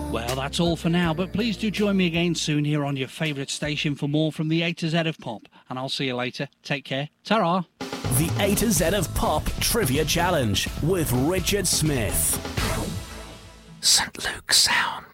Well, that's all for now, but please do join me again soon here on your favourite station for more from the A to Z of Pop. And I'll see you later. Take care. Ta-ra. The A to Z of Pop Trivia Challenge with Richard Smith. St. Luke's Sound.